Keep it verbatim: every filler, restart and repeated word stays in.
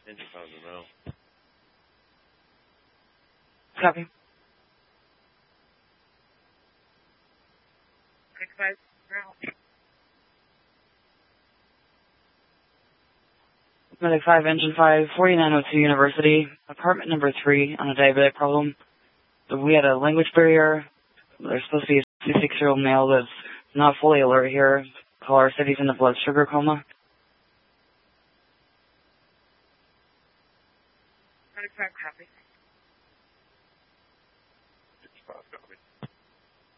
Engine five to know. Copy. Six five zero. Medic five, Engine five, forty-nine oh two University, apartment number three on a diabetic problem. We had a language barrier. There's supposed to be a sixty-six-year-old male that's not fully alert here. Caller said he's in a blood sugar coma. Medic five, copy.